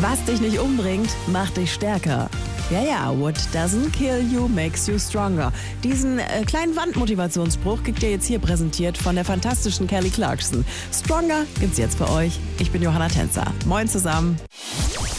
Was dich nicht umbringt, macht dich stärker. Ja, what doesn't kill you makes you stronger. Diesen kleinen Wandmotivationsspruch kriegt ihr jetzt hier präsentiert von der fantastischen Kelly Clarkson. Stronger gibt's jetzt für euch. Ich bin Johanna Tänzer. Moin zusammen.